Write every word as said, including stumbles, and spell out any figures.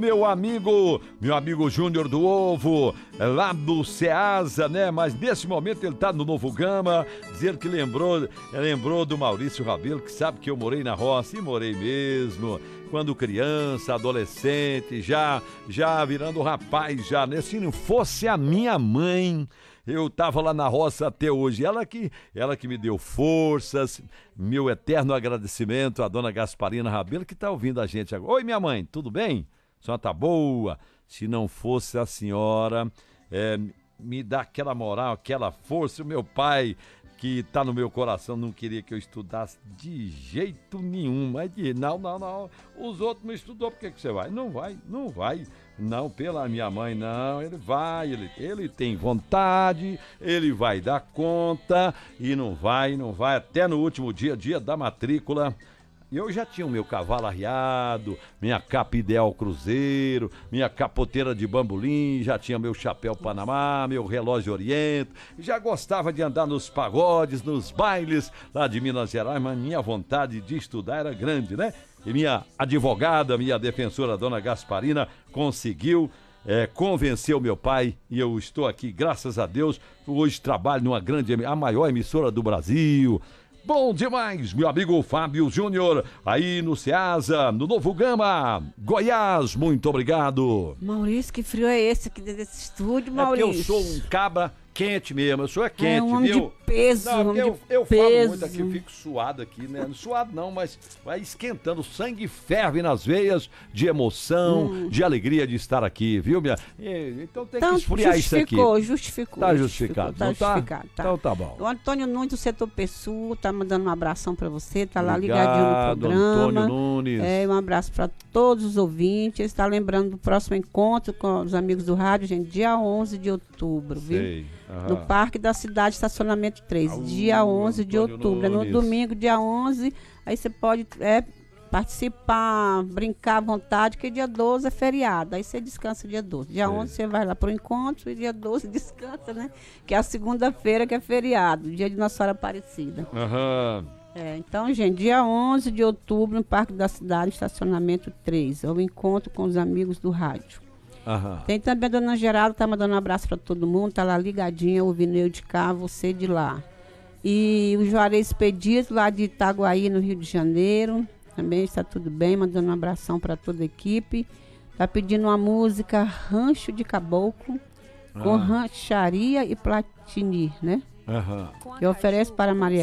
meu amigo, meu amigo Júnior do Ovo, lá do Ceasa, né? Mas nesse momento ele tá no Novo Gama, dizer que lembrou, lembrou do Maurício Rabelo, que sabe que eu morei na roça, e morei mesmo, quando criança, adolescente, já, já virando rapaz, já, né? Se não fosse a minha mãe, eu tava lá na roça até hoje. Ela que, ela que me deu forças, meu eterno agradecimento à dona Gasparina Rabelo, que tá ouvindo a gente agora. Oi, minha mãe, tudo bem? A senhora tá boa? Se não fosse a senhora, é, me dá aquela moral, aquela força. O meu pai, que tá no meu coração, não queria que eu estudasse de jeito nenhum. Mas de, não, não, não. Os outros não estudou, por que que você vai? Não vai, não vai. Não, pela minha mãe, não. Ele vai, ele, ele tem vontade, ele vai dar conta e não vai, não vai. Até no último dia, dia da matrícula, eu já tinha o meu cavalo arriado, minha capa ideal cruzeiro, minha capoteira de bambolim, já tinha meu chapéu Panamá, meu relógio Oriente, já gostava de andar nos pagodes, nos bailes lá de Minas Gerais, mas minha vontade de estudar era grande, né? E minha advogada, minha defensora, dona Gasparina, conseguiu é, convencer o meu pai, e eu estou aqui, graças a Deus. Hoje trabalho numa grande, a maior emissora do Brasil. Bom demais, meu amigo Fábio Júnior, aí no Ceasa, no Novo Gama, Goiás, muito obrigado. Maurício, que frio é esse aqui dentro desse estúdio, Maurício? É porque eu sou um cabra quente mesmo, eu sou é quente, é um homem viu? de peso, não, homem eu, de eu peso. falo muito aqui, eu fico suado aqui, né? Suado não, mas vai esquentando, o sangue ferve nas veias de emoção, hum. de alegria de estar aqui, viu, minha? E, então tem então, que esfriar isso aqui. Justificou, justificou. Tá justificado, tá não tá? justificado, tá? Então tá bom. O Antônio Nunes do setor Pessoa tá mandando um abração pra você, tá lá Obrigado, ligadinho no programa. Antônio Nunes. É, um abraço pra todos os ouvintes, está lembrando do próximo encontro com os amigos do rádio, gente, dia onze de outubro, Sei. viu? Aham. No Parque da Cidade, estacionamento três, Au, dia onze de Antônio outubro. Nunes. É no domingo, dia onze, aí você pode é, participar, brincar à vontade, que dia doze é feriado, aí você descansa dia doze. Dia Sei. onze você vai lá para o encontro e dia doze descansa, né? Que é a segunda-feira que é feriado, dia de Nossa Senhora Aparecida. Aham. É, então, gente, dia onze de outubro, no Parque da Cidade, estacionamento três, é o encontro com os amigos do rádio. Aham. Tem também a dona Geralda, tá mandando um abraço para todo mundo, tá lá ligadinha, ouvindo eu de cá, você de lá. E o Juarez Expedito, lá de Itaguaí, no Rio de Janeiro, também está tudo bem, mandando um abração para toda a equipe. Tá pedindo uma música Rancho de Caboclo, com Ah. rancharia e platini, né? Aham. Que oferece para Maria